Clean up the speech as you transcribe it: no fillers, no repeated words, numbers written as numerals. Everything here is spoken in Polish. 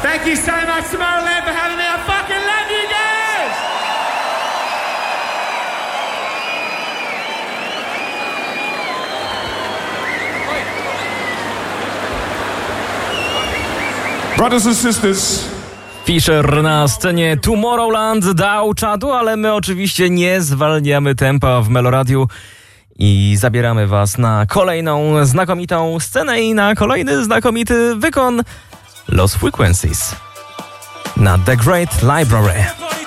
Thank you so much, Tomorrowland, for having me. I fucking love you guys! Brothers and sisters. Fisher na scenie Tomorrowland dał czadu, ale my oczywiście nie zwalniamy tempa w Meloradiu i zabieramy was na kolejną znakomitą scenę i na kolejny znakomity wykon Lost Frequencies na The Great Library.